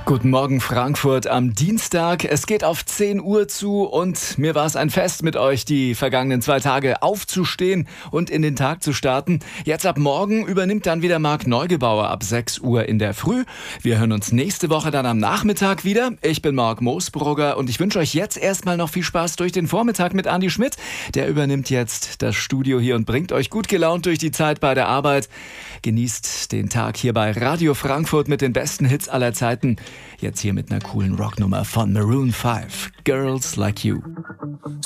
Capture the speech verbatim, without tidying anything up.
Guten Morgen Frankfurt am Dienstag. Es geht auf zehn Uhr zu und mir war es ein Fest mit euch, die vergangenen zwei Tage aufzustehen und in den Tag zu starten. Jetzt ab morgen übernimmt dann wieder Marc Neugebauer ab sechs Uhr in der Früh. Wir hören uns nächste Woche dann am Nachmittag wieder. Ich bin Marc Moosbrugger und ich wünsche euch jetzt erstmal noch viel Spaß durch den Vormittag mit Andi Schmidt. Der übernimmt jetzt das Studio hier und bringt euch gut gelaunt durch die Zeit bei der Arbeit. Genießt den Tag hier bei Radio Frankfurt mit den besten Hits aller Zeiten. Jetzt hier mit einer coolen Rocknummer von Maroon five, Girls Like You.